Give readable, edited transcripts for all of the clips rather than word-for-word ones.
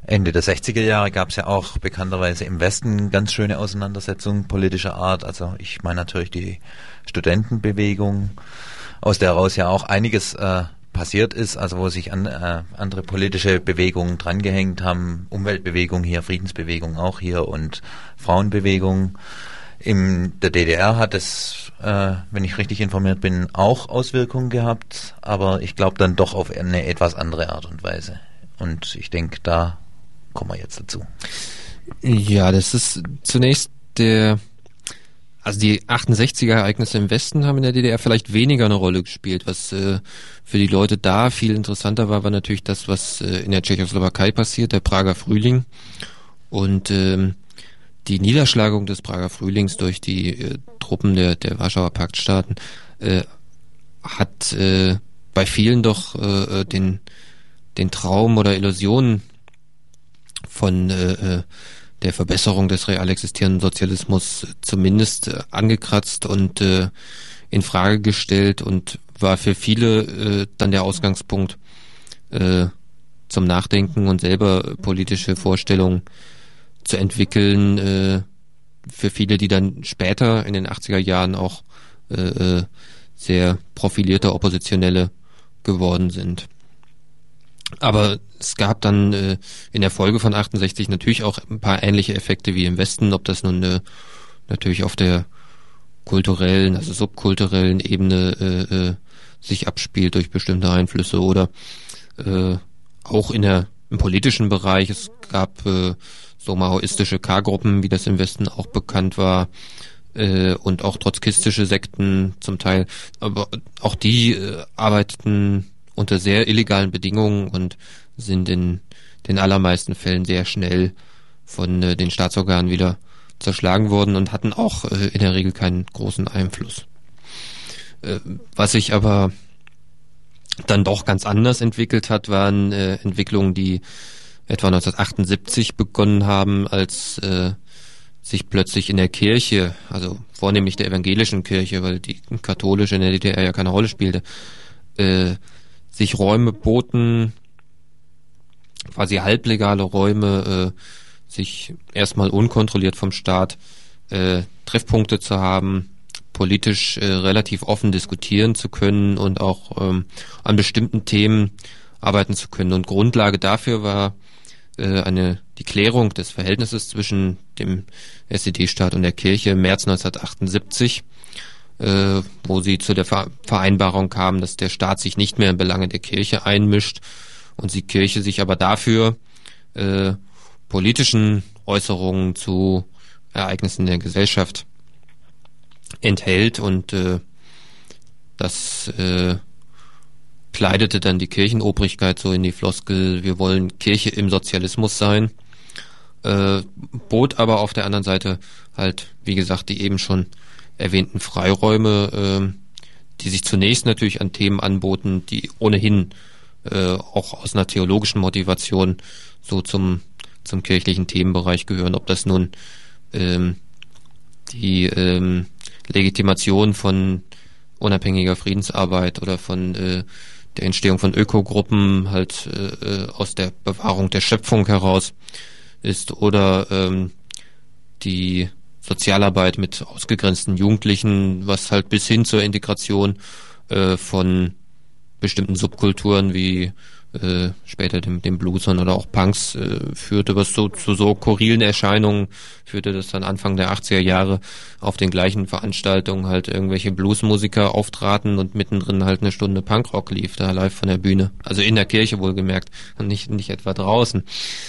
Ende der 60er Jahre gab es ja auch bekannterweise im Westen ganz schöne Auseinandersetzungen politischer Art. Also ich meine natürlich die Studentenbewegung, aus der heraus ja auch einiges passiert ist, also wo sich andere politische Bewegungen drangehängt haben, Umweltbewegung hier, Friedensbewegung auch hier und Frauenbewegung. In der DDR hat es, wenn ich richtig informiert bin, auch Auswirkungen gehabt, aber ich glaube dann doch auf eine etwas andere Art und Weise. Und ich denke, da kommen wir jetzt dazu. Ja, das ist zunächst also die 68er-Ereignisse im Westen haben in der DDR vielleicht weniger eine Rolle gespielt. Was für die Leute da viel interessanter war natürlich das, was in der Tschechoslowakei passiert, der Prager Frühling. Und die Niederschlagung des Prager Frühlings durch die Truppen der Warschauer Paktstaaten hat bei vielen doch den Traum oder Illusionen von der Verbesserung des real existierenden Sozialismus zumindest angekratzt und in Frage gestellt und war für viele dann der Ausgangspunkt zum Nachdenken und selber politische Vorstellungen zu entwickeln, für viele, die dann später in den 80er Jahren auch sehr profilierte Oppositionelle geworden sind. Aber es gab dann in der Folge von 68 natürlich auch ein paar ähnliche Effekte wie im Westen, ob das nun natürlich auf der kulturellen, also subkulturellen Ebene sich abspielt durch bestimmte Einflüsse oder auch im politischen Bereich. Es gab so maoistische K-Gruppen, wie das im Westen auch bekannt war, und auch trotzkistische Sekten zum Teil. Aber auch die arbeiteten unter sehr illegalen Bedingungen und sind in den allermeisten Fällen sehr schnell von den Staatsorganen wieder zerschlagen worden und hatten auch in der Regel keinen großen Einfluss. Was sich aber dann doch ganz anders entwickelt hat, waren Entwicklungen, die etwa 1978 begonnen haben, als sich plötzlich in der Kirche, also vornehmlich der evangelischen Kirche, weil die katholische in der DDR ja keine Rolle spielte, sich Räume boten, quasi halblegale Räume, sich erstmal unkontrolliert vom Staat Treffpunkte zu haben, politisch relativ offen diskutieren zu können und auch an bestimmten Themen arbeiten zu können. Und Grundlage dafür war die Klärung des Verhältnisses zwischen dem SED-Staat und der Kirche im März 1978, wo sie zu der Vereinbarung kamen, dass der Staat sich nicht mehr in Belange der Kirche einmischt und die Kirche sich aber dafür politischen Äußerungen zu Ereignissen der Gesellschaft enthält, und das kleidete dann die Kirchenobrigkeit so in die Floskel, wir wollen Kirche im Sozialismus sein, bot aber auf der anderen Seite halt, wie gesagt, die eben schon erwähnten Freiräume, die sich zunächst natürlich an Themen anboten, die ohnehin auch aus einer theologischen Motivation so zum kirchlichen Themenbereich gehören, ob das nun die Legitimation von unabhängiger Friedensarbeit oder von der Entstehung von Ökogruppen halt aus der Bewahrung der Schöpfung heraus ist oder die Sozialarbeit mit ausgegrenzten Jugendlichen, was halt bis hin zur Integration von bestimmten Subkulturen wie später dem Bluesern oder auch Punks führte, was zu so skurrilen Erscheinungen führte, dass dann Anfang der 80er Jahre auf den gleichen Veranstaltungen halt irgendwelche Bluesmusiker auftraten und mittendrin halt eine Stunde Punkrock lief, da live von der Bühne. Also in der Kirche wohlgemerkt und nicht etwa draußen.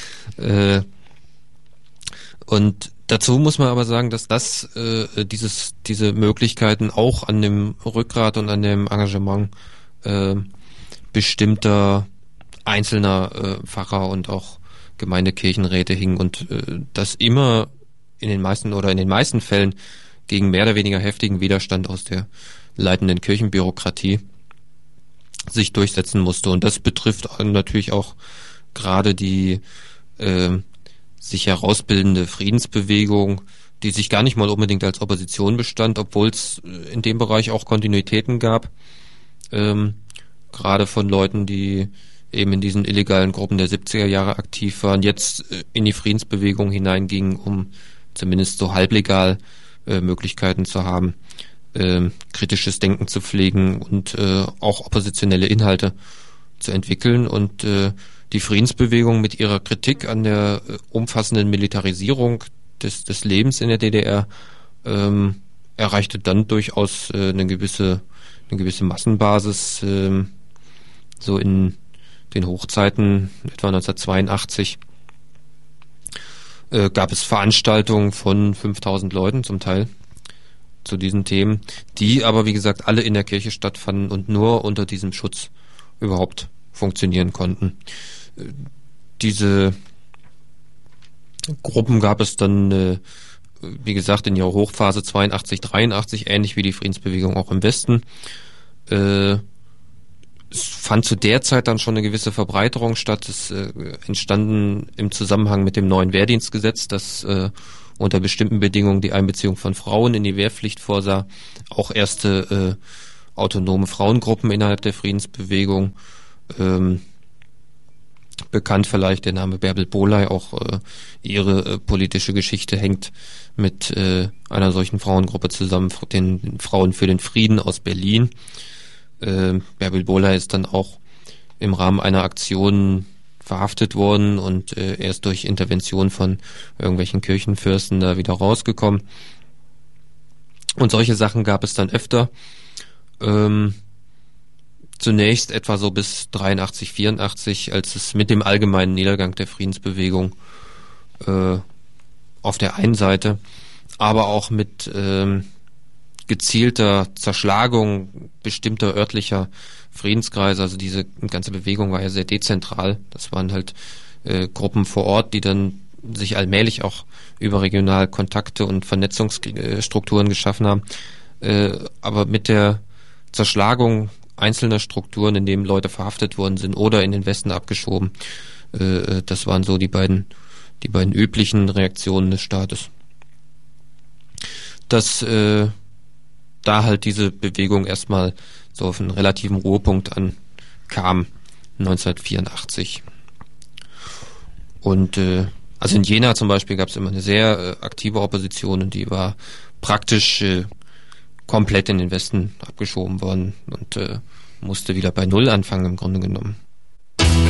Und dazu muss man aber sagen, dass diese Möglichkeiten auch an dem Rückgrat und an dem Engagement bestimmter einzelner Pfarrer und auch Gemeindekirchenräte hingen und das immer in den meisten Fällen gegen mehr oder weniger heftigen Widerstand aus der leitenden Kirchenbürokratie sich durchsetzen musste. Und das betrifft natürlich auch gerade die sich herausbildende Friedensbewegung, die sich gar nicht mal unbedingt als Opposition bestand, obwohl es in dem Bereich auch Kontinuitäten gab, gerade von Leuten, die eben in diesen illegalen Gruppen der 70er Jahre aktiv waren, jetzt in die Friedensbewegung hineingingen, um zumindest so halblegal Möglichkeiten zu haben, kritisches Denken zu pflegen und auch oppositionelle Inhalte zu entwickeln. Und die Friedensbewegung mit ihrer Kritik an der umfassenden Militarisierung des Lebens in der DDR erreichte dann durchaus eine gewisse Massenbasis, so in den Hochzeiten, etwa 1982, gab es Veranstaltungen von 5000 Leuten zum Teil zu diesen Themen, die aber, wie gesagt, alle in der Kirche stattfanden und nur unter diesem Schutz überhaupt funktionieren konnten. Diese Gruppen gab es dann, wie gesagt, in ihrer Hochphase 82, 83, ähnlich wie die Friedensbewegung auch im Westen. Es fand zu der Zeit dann schon eine gewisse Verbreiterung statt. Es entstanden im Zusammenhang mit dem neuen Wehrdienstgesetz, das unter bestimmten Bedingungen die Einbeziehung von Frauen in die Wehrpflicht vorsah, auch erste autonome Frauengruppen innerhalb der Friedensbewegung. Bekannt vielleicht der Name Bärbel Bohley, auch ihre politische Geschichte hängt mit einer solchen Frauengruppe zusammen, den Frauen für den Frieden aus Berlin. Bärbel Bohley ist dann auch im Rahmen einer Aktion verhaftet worden und erst durch Intervention von irgendwelchen Kirchenfürsten da wieder rausgekommen. Und solche Sachen gab es dann öfter. Zunächst etwa so bis 83, 84, als es mit dem allgemeinen Niedergang der Friedensbewegung auf der einen Seite, aber auch mit gezielter Zerschlagung bestimmter örtlicher Friedenskreise, also diese ganze Bewegung war ja sehr dezentral. Das waren halt Gruppen vor Ort, die dann sich allmählich auch überregional Kontakte und Vernetzungsstrukturen geschaffen haben. Aber mit der Zerschlagung einzelner Strukturen, in denen Leute verhaftet worden sind oder in den Westen abgeschoben, das waren so die beiden üblichen Reaktionen des Staates. Dass da halt diese Bewegung erstmal so auf einen relativen Ruhepunkt ankam, 1984. Und also in Jena zum Beispiel gab es immer eine sehr aktive Opposition und die war praktisch komplett in den Westen abgeschoben worden und musste wieder bei Null anfangen im Grunde genommen.